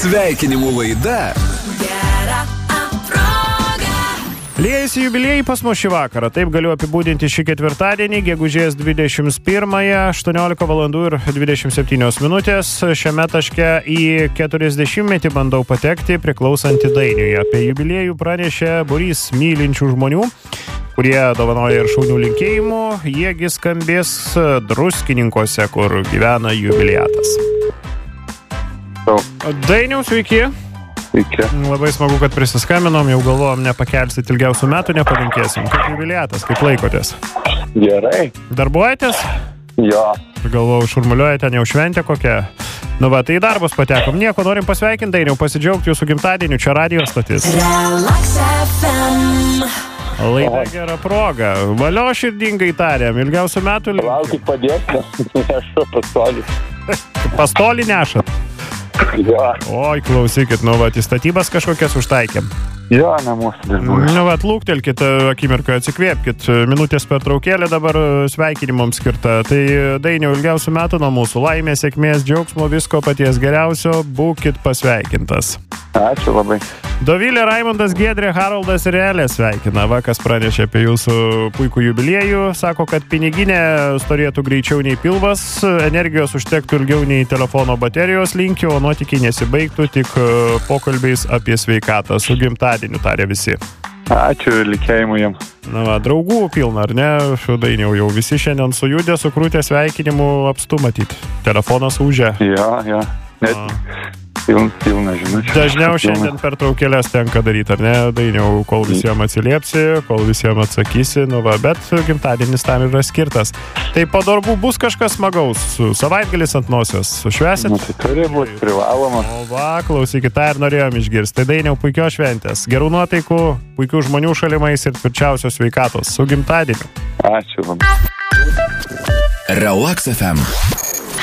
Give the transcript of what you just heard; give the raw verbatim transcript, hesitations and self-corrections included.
Sveikinimų laida Gera proga. Liejasi jubiliejai pas mus šį vakarą. Taip galiu apibūdinti šį ketvirtadienį, gegužės dvidešimt pirmąją, aštuoniolika valandų ir dvidešimt septynios minutės. Šiame taške į keturiasdešimtmetį bandau patekti priklausantį Dainiui. Apie jubiliejų pranešė būrys mylinčių žmonių, kurie dovanoja ir šaunių linkėjimų. Jiegi skambės Druskininkuose, kur gyvena jubiliatas. Dainiau, sveiki. Sveiki. Labai smagu, kad prisiskambinom, jau galvojom nepakelsit ilgiausių metų, nepalinkėsim. Kaip jubiliatas, kaip laikotės? Gerai. Darbuojatės? Jo. Galvojau, šurmuliuojate, ten jau šventė kokia. Nu va, tai į darbus patekom. Nieko, norim pasveikinti, Dainiau, pasidžiaugti jūsų gimtadieniu, čia radijo stotis. Relax F M. Laida Gera proga. Valio širdingai tariam, ilgiausių metų. Laukit padėti, nes nešu pastolį. Pastolį nešat? Jo. Oi, klausykit, nu va, į statybas kažkokias užtaikėm. Jo, ne mūsų darbų. Nu va, lūktelkit akimirką, atsikvėpkit. Minutės pertraukėlė dabar sveikinimams skirta. Tai Dainiau, ilgiausių metų nuo mūsų. Laimės, sėkmės, džiaugsmo, visko paties geriausio. Būkit pasveikintas. Ačiū labai. Dovilė, Raimondas, Giedrė, Haroldas ir Elė sveikina. Va, kas pranešė apie jūsų puikų jubiliejų. Sako, kad piniginė storėtų greičiau nei pilvas, energijos užtektų ilgiau nei telefono baterijos linkiu, o nuotykiai nesibaigtų tik pokalbiais apie sveikatą. Su gimtadieniu tarė visi. Ačiū, likėjimų jums. Na va, draugų pilna, ar ne? Dainiau, jau visi šiandien sujudę, sukrūtę sveikinimų apstu matyt. Telefonas užė. Jo, jo. Net pilna, pilna žinučių. Dažniau šiandien pertraukėlės tenka daryti, ar ne, Dainiau, kol visiems atsiliepsi, kol visiems atsakysi, nu va, bet gimtadienis tam yra skirtas. Tai po darbų bus kažkas smagaus, savaitgalis ant nosios, sušvesit? Nu, tai turi būti privaloma. O va, klausykit, tą ir norėjom išgirsti. Tai Dainiau, puikios šventės, gerų nuotaikų, puikių žmonių šalimais ir tvirčiausios sveikatos. Su gimtadieniu. Ačiū labai. Relax F M.